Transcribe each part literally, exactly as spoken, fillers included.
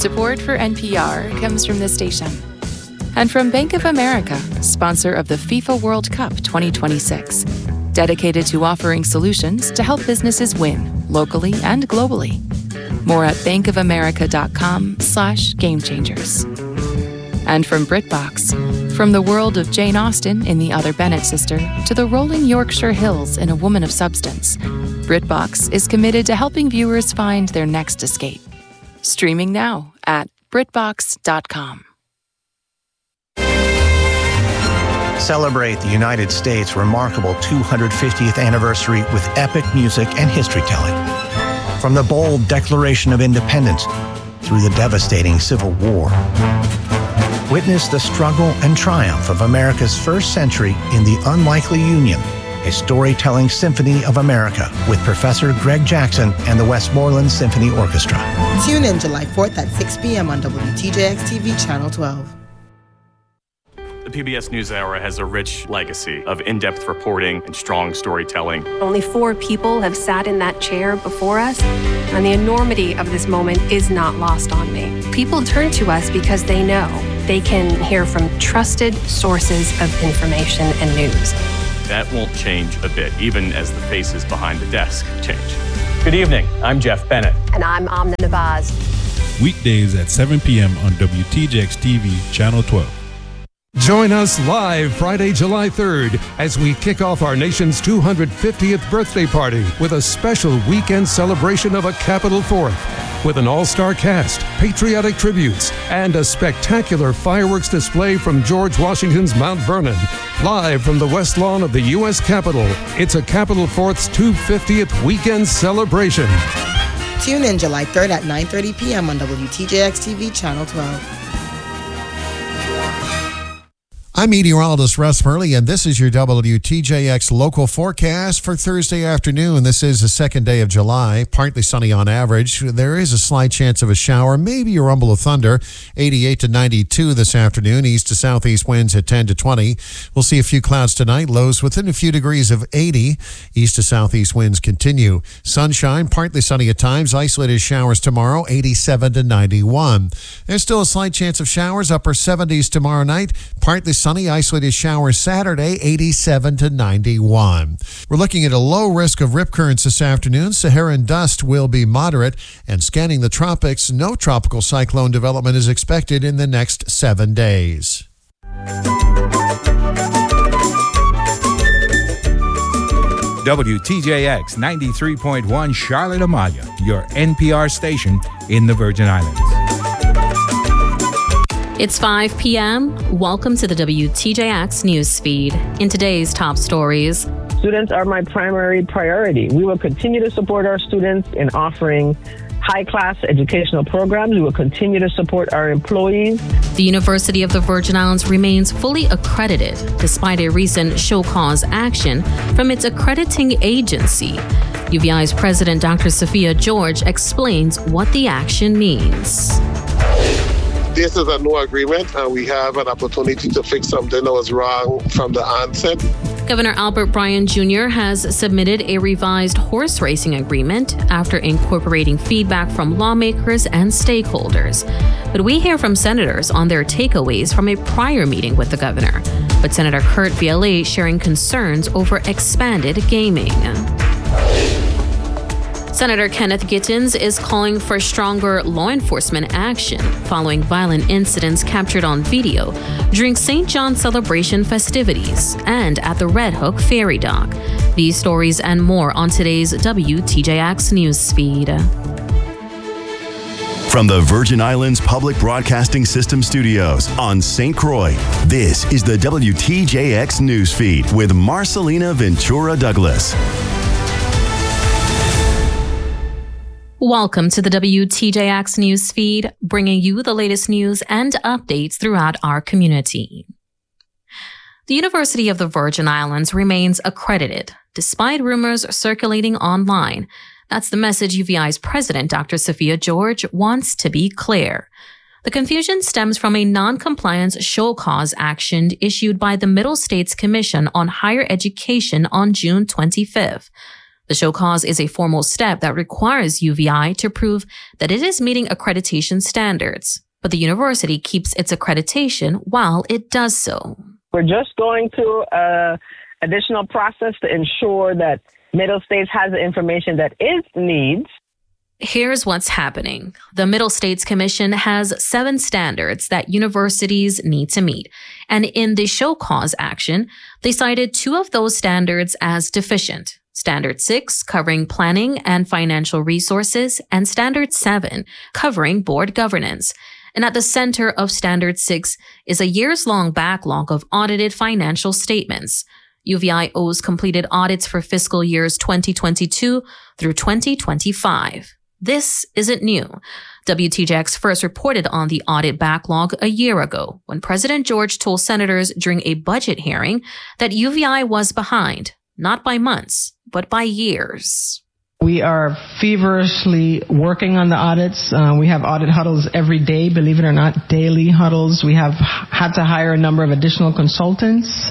Support for N P R comes from this station and from Bank of America, sponsor of the FIFA World Cup twenty twenty-six, dedicated to offering solutions to help businesses win locally and globally. More at bankofamerica.com slash game changers. And from BritBox, from the world of Jane Austen in The Other Bennet Sister to the rolling Yorkshire Hills in A Woman of Substance, BritBox is committed to helping viewers find their next escape. Streaming now at britbox dot com. Celebrate the United States' remarkable two hundred fiftieth anniversary with epic music and history telling. From the bold Declaration of Independence through the devastating Civil War. Witness the struggle and triumph of America's first century in the Unlikely Union, a storytelling symphony of America with Professor Greg Jackson and the Westmoreland Symphony Orchestra. Tune in July fourth at six p.m. on W T J X T V Channel twelve. The P B S NewsHour has a rich legacy of in-depth reporting and strong storytelling. Only four people have sat in that chair before us, and the enormity of this moment is not lost on me. People turn to us because they know they can hear from trusted sources of information and news. That won't change a bit, even as the faces behind the desk change. Good evening. I'm Jeff Bennett. And I'm Amna Navaz. Weekdays at seven p.m. on W T J X T V, Channel twelve. Join us live Friday, July third, as we kick off our nation's two hundred fiftieth birthday party with a special weekend celebration of a Capitol Fourth. With an all-star cast, patriotic tributes, and a spectacular fireworks display from George Washington's Mount Vernon. Live from the West Lawn of the U S Capitol, it's a Capitol Fourth's two hundred fiftieth weekend celebration. Tune in July third at nine thirty p.m. on W T J X T V Channel twelve. I'm meteorologist Russ Murley, and this is your W T J X local forecast for Thursday afternoon. This is the second day of July, partly sunny on average. There is a slight chance of a shower, maybe a rumble of thunder. eighty-eight to ninety-two this afternoon, east to southeast winds at ten to twenty. We'll see a few clouds tonight, lows within a few degrees of eighty. East to southeast winds continue. Sunshine, partly sunny at times, isolated showers tomorrow, eighty-seven to ninety-one. There's still a slight chance of showers, upper seventies tomorrow night, partly sunny. Sunny, isolated showers Saturday, eighty-seven to ninety-one. We're looking at a low risk of rip currents this afternoon. Saharan dust will be moderate, and scanning the tropics, no tropical cyclone development is expected in the next seven days. W T J X ninety-three point one Charlotte Amalia, your N P R station in the Virgin Islands. It's five p.m. Welcome to the W T J X news feed. In today's top stories, students are my primary priority. We will continue to support our students in offering high-class educational programs. We will continue to support our employees. The University of the Virgin Islands remains fully accredited despite a recent show cause action from its accrediting agency. U V I's president, Doctor Sophia George, explains what the action means. This is a no agreement, and we have an opportunity to fix something that was wrong from the onset. Governor Albert Bryan Junior has submitted a revised horse racing agreement after incorporating feedback from lawmakers and stakeholders. But we hear from senators on their takeaways from a prior meeting with the governor. But Senator Kurt Viale sharing concerns over expanded gaming. Senator Kenneth Gittins is calling for stronger law enforcement action following violent incidents captured on video during Saint John celebration festivities and at the Red Hook Ferry Dock. These stories and more on today's W T J X news feed. From the Virgin Islands Public Broadcasting System studios on Saint Croix, this is the W T J X news feed with Marcelina Ventura Douglas. Welcome to the W T J X news feed, bringing you the latest news and updates throughout our community. The University of the Virgin Islands remains accredited, despite rumors circulating online. That's the message U V I's president, Doctor Sophia George, wants to be clear. The confusion stems from a non-compliance show cause action issued by the Middle States Commission on Higher Education on June twenty-fifth. The show cause is a formal step that requires U V I to prove that it is meeting accreditation standards, but the university keeps its accreditation while it does so. We're just going through an additional process to ensure that Middle States has the information that it needs. Here's what's happening. The Middle States Commission has seven standards that universities need to meet. And in the show cause action, they cited two of those standards as deficient. Standard six, covering planning and financial resources, and Standard seven, covering board governance. And at the center of Standard six is a years-long backlog of audited financial statements. U V I owes completed audits for fiscal years twenty twenty-two through twenty twenty-five. This isn't new. W T J X first reported on the audit backlog a year ago when President George told senators during a budget hearing that U V I was behind, not by months, but by years. We are feverishly working on the audits. Uh, we have audit huddles every day, believe it or not, daily huddles. We have had to hire a number of additional consultants.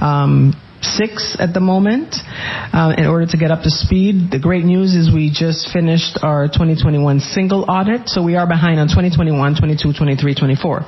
Um, Six at the moment, uh, in order to get up to speed. The great news is we just finished our twenty twenty-one single audit, so we are behind on twenty twenty-one, twenty-two, twenty-three, twenty-four.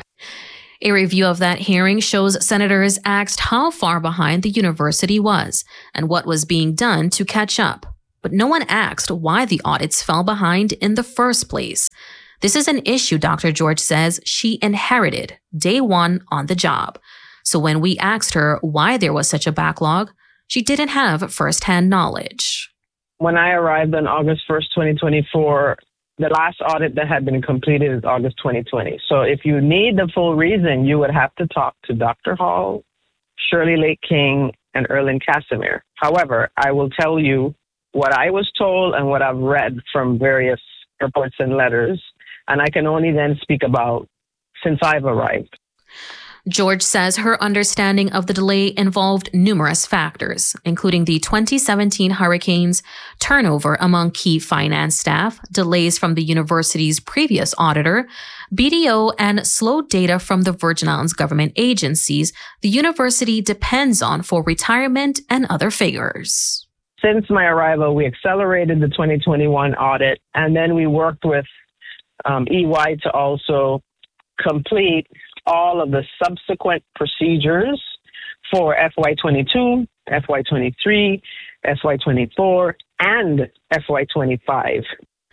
A review of that hearing shows senators asked how far behind the university was and what was being done to catch up. But no one asked why the audits fell behind in the first place. This is an issue Doctor George says she inherited day one on the job. So when we asked her why there was such a backlog, she didn't have firsthand knowledge. When I arrived on August first, twenty twenty-four, the last audit that had been completed is August twenty twenty. So if you need the full reason, you would have to talk to Doctor Hall, Shirley Lake King, and Erlin Casimir. However, I will tell you what I was told and what I've read from various reports and letters, and I can only then speak about since I've arrived. George says her understanding of the delay involved numerous factors, including the twenty seventeen hurricanes, turnover among key finance staff, delays from the university's previous auditor, B D O, and slow data from the Virgin Islands government agencies the university depends on for retirement and other figures. Since my arrival, we accelerated the twenty twenty-one audit, and then we worked with um, E Y to also complete all of the subsequent procedures for F Y twenty-two, F Y twenty-three, F Y twenty-four, and F Y twenty-five.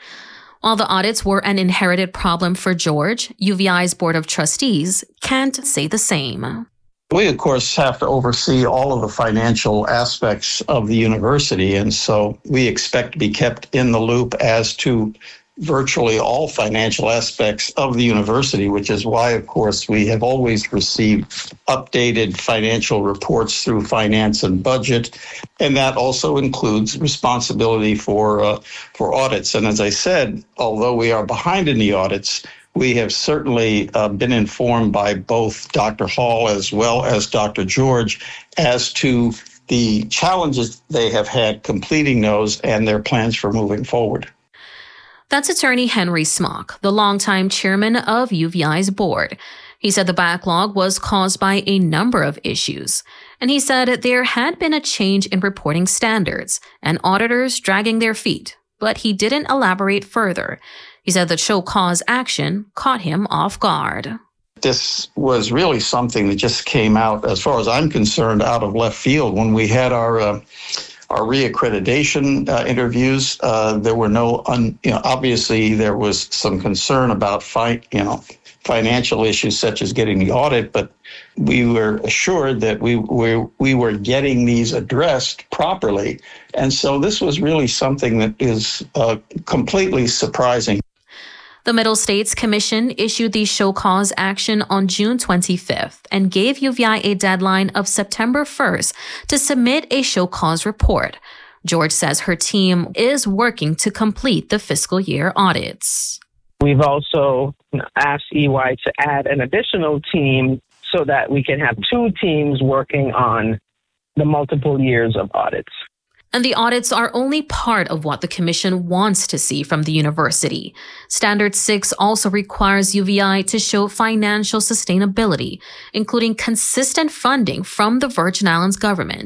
While the audits were an inherited problem for George, U V I's Board of Trustees can't say the same. We, of course, have to oversee all of the financial aspects of the university, and so we expect to be kept in the loop as to virtually all financial aspects of the university, which is why, of course, we have always received updated financial reports through finance and budget, and that also includes responsibility for uh, for audits. And as I said, although we are behind in the audits, we have certainly uh, been informed by both Doctor Hall as well as Doctor George as to the challenges they have had completing those and their plans for moving forward. That's attorney Henry Smock, the longtime chairman of U V I's board. He said the backlog was caused by a number of issues. And he said there had been a change in reporting standards and auditors dragging their feet, but he didn't elaborate further. He said the show cause action caught him off guard. This was really something that just came out, as far as I'm concerned, out of left field. When we had our uh, our reaccreditation uh, interviews, uh, there were no, un, you know, obviously there was some concern about fi- you know, financial issues such as getting the audit, but we were assured that we were, we were getting these addressed properly. And so this was really something that is uh, completely surprising. The Middle States Commission issued the show cause action on June twenty-fifth and gave U V I a deadline of September first to submit a show cause report. George says her team is working to complete the fiscal year audits. We've also asked E Y to add an additional team so that we can have two teams working on the multiple years of audits. And the audits are only part of what the Commission wants to see from the university. Standard six also requires U V I to show financial sustainability, including consistent funding from the Virgin Islands government.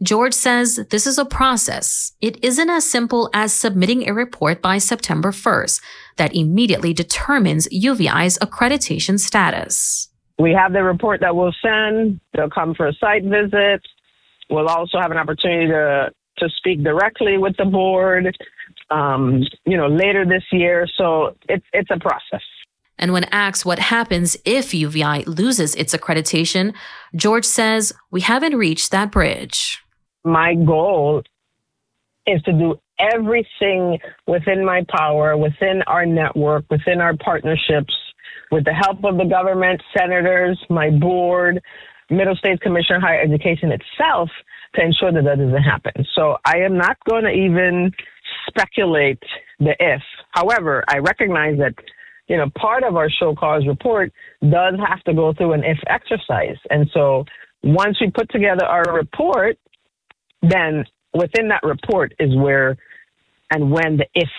George says this is a process. It isn't as simple as submitting a report by September first that immediately determines U V I's accreditation status. We have the report that we'll send. They'll come for a site visit. We'll also have an opportunity to, to speak directly with the board, um, you know, later this year. So it's it's a process. And when asked what happens if U V I loses its accreditation, George says, we haven't reached that bridge. My goal is to do everything within my power, within our network, within our partnerships, with the help of the government, senators, my board, Middle States Commission on Higher Education itself, to ensure that that doesn't happen. So I am not going to even speculate the if. However, I recognize that, you know, part of our show cause report does have to go through an if exercise. And so once we put together our report, then within that report is where and when the if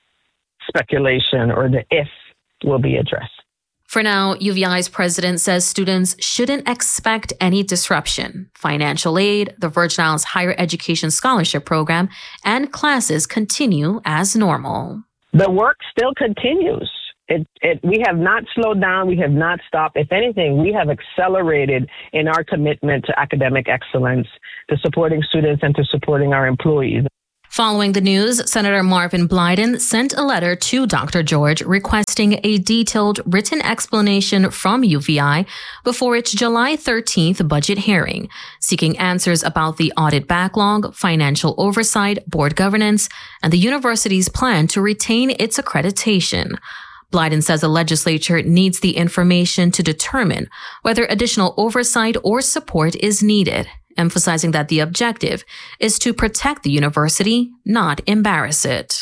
speculation or the if will be addressed. For now, U V I's president says students shouldn't expect any disruption. Financial aid, the Virgin Islands Higher Education Scholarship Program, and classes continue as normal. The work still continues. It, it, we have not slowed down. We have not stopped. If anything, we have accelerated in our commitment to academic excellence, to supporting students and to supporting our employees. Following the news, Senator Marvin Blyden sent a letter to Doctor George requesting a detailed written explanation from U V I before its July thirteenth budget hearing, seeking answers about the audit backlog, financial oversight, board governance, and the university's plan to retain its accreditation. Blyden says the legislature needs the information to determine whether additional oversight or support is needed, emphasizing that the objective is to protect the university, not embarrass it.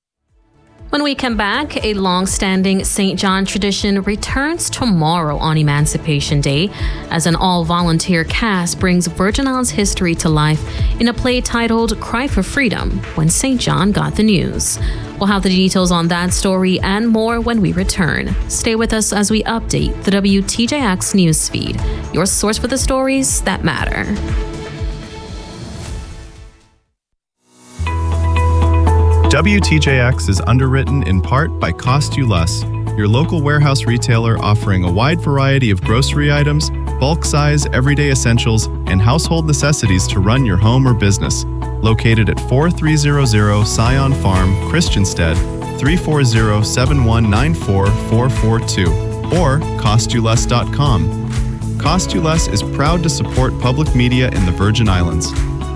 When we come back, a long-standing Saint John tradition returns tomorrow on Emancipation Day as an all-volunteer cast brings Virgin Islands history to life in a play titled Cry for Freedom, When Saint John Got the News. We'll have the details on that story and more when we return. Stay with us as we update the W T J X newsfeed, your source for the stories that matter. W T J X is underwritten in part by Cost You Less, your local warehouse retailer offering a wide variety of grocery items, bulk size, everyday essentials, and household necessities to run your home or business. Located at forty-three hundred Scion Farm, Christiansted, three four zero, seven one nine four, four four two, or cost you less dot com. Cost You Less is proud to support public media in the Virgin Islands.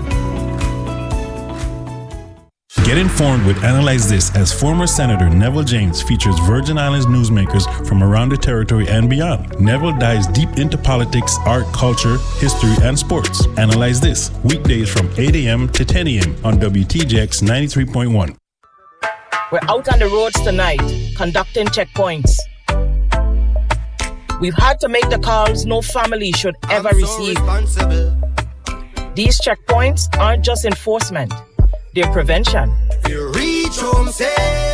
Get informed with Analyze This as former Senator Neville James features Virgin Islands newsmakers from around the territory and beyond. Neville dives deep into politics, art, culture, history, and sports. Analyze This, weekdays from eight a.m. to ten a.m. on W T J X ninety-three point one. We're out on the roads tonight, conducting checkpoints. We've had to make the calls no family should ever I'm receive. So These checkpoints aren't just enforcement. Their prevention. You reach home safe.